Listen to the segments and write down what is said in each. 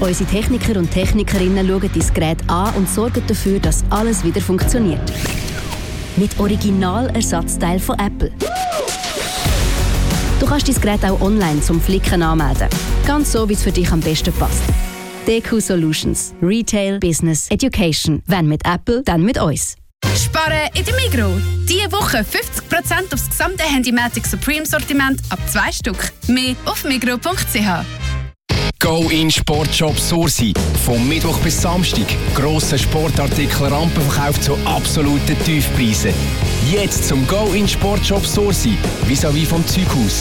Unsere Techniker und Technikerinnen schauen dein Gerät an und sorgen dafür, dass alles wieder funktioniert. Mit Originalersatzteilen von Apple. Du kannst dein Gerät auch online zum Flicken anmelden. Ganz so, wie es für dich am besten passt. DQ Solutions. Retail, Business, Education. Wenn mit Apple, dann mit uns. Sparen in der Migros. Diese Woche 50% aufs gesamte Handymatic Supreme Sortiment ab 2 Stück. Mehr auf migros.ch. Go in Sportshop Sursi. Vom Mittwoch bis Samstag. Grosse Sportartikel Rampenverkauf zu absoluten Tiefpreisen. Jetzt zum Go in Sportshop Sursi. Vis-à-vis vom Zeughaus.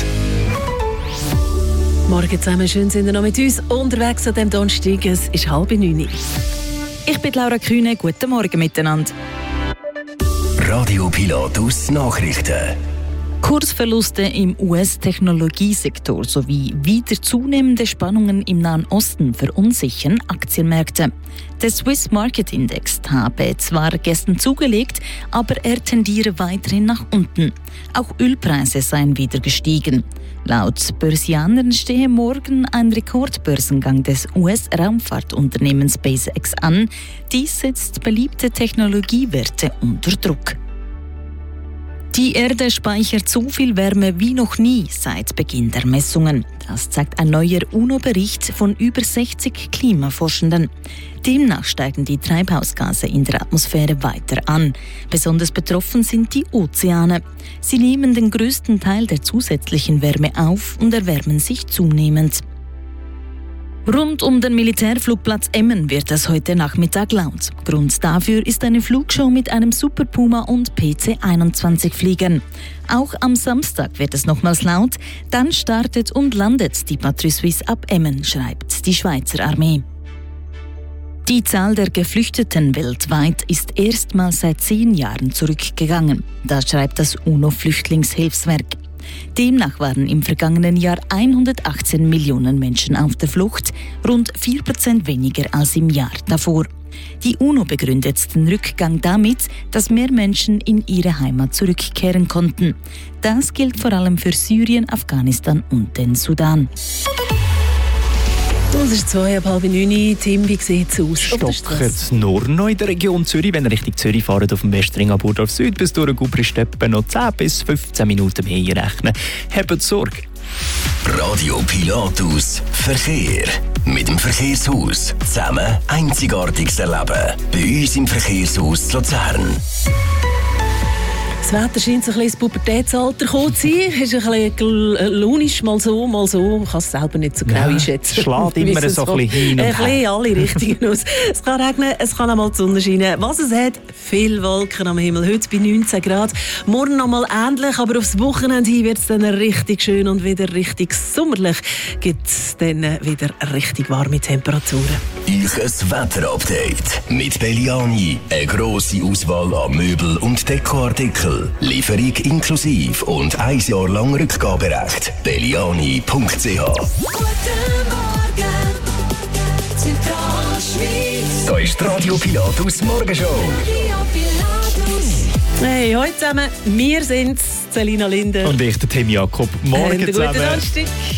Morgen zusammen, schön sind ihr noch mit uns unterwegs an diesem Donnerstag. Es ist 8:30. Ich bin Laura Kühne. Guten Morgen miteinander. Radio Pilatus Nachrichten. Kursverluste im US-Technologiesektor sowie wieder zunehmende Spannungen im Nahen Osten verunsichern Aktienmärkte. Der Swiss Market Index habe zwar gestern zugelegt, aber er tendiere weiterhin nach unten. Auch Ölpreise seien wieder gestiegen. Laut Börsianern stehe morgen ein Rekordbörsengang des US-Raumfahrtunternehmens SpaceX an. Dies setzt beliebte Technologiewerte unter Druck. Die Erde speichert so viel Wärme wie noch nie seit Beginn der Messungen. Das zeigt ein neuer UNO-Bericht von über 60 Klimaforschenden. Demnach steigen die Treibhausgase in der Atmosphäre weiter an. Besonders betroffen sind die Ozeane. Sie nehmen den größten Teil der zusätzlichen Wärme auf und erwärmen sich zunehmend. Rund um den Militärflugplatz Emmen wird es heute Nachmittag laut. Grund dafür ist eine Flugshow mit einem Super Puma und PC-21-Fliegern. Auch am Samstag wird es nochmals laut. Dann startet und landet die Patrie Suisse ab Emmen, schreibt die Schweizer Armee. Die Zahl der Geflüchteten weltweit ist erstmals seit 10 Jahren zurückgegangen. Das schreibt das UNO-Flüchtlingshilfswerk. Demnach waren im vergangenen Jahr 118 Millionen Menschen auf der Flucht, rund 4% weniger als im Jahr davor. Die UNO begründet den Rückgang damit, dass mehr Menschen in ihre Heimat zurückkehren konnten. Das gilt vor allem für Syrien, Afghanistan und den Sudan. Es ist 8:30. Tim, wie sieht es aus? Stockert nur noch in der Region Zürich. Wenn ihr Richtung Zürich fahrt, auf dem Westring ab Burdorf Süd bis durch Gubri-Steppen noch 10 bis 15 Minuten mehr rechnen. Habt Sorge. Radio Pilatus Verkehr. Mit dem Verkehrshaus. Zusammen einzigartiges Erleben. Bei uns im Verkehrshaus Luzern. Das Wetter scheint so ein bisschen ins Pubertätsalter gekommen zu sein. Es ist ein bisschen launisch, mal so, mal so. Ich kann es selber nicht so genau einschätzen. Schlägt immer so ein bisschen hin und her. Ein bisschen alle Richtungen aus. Es kann regnen, es kann auch mal die Sonne scheinen. Was es hat, viele Wolken am Himmel. Heute bei 19 Grad. Morgen noch mal ähnlich, aber aufs Wochenende hin wird es dann richtig schön und wieder richtig sommerlich. Gibt es dann wieder richtig warme Temperaturen. Ich ein Wetterupdate mit Belliani. Eine grosse Auswahl an Möbel- und Dekoartikeln. Lieferung inklusive und 1 Jahr lang Rückgaberecht. Belliani.ch. Guten Morgen, Zentralschweiz. Da ist die Radio Pilatus Morgenshow. Radio Pilatus. Hey, heute zusammen, wir sind Selina Linde. Und ich, der Tim Jakob. Morgen Guten zusammen. Donnerstag.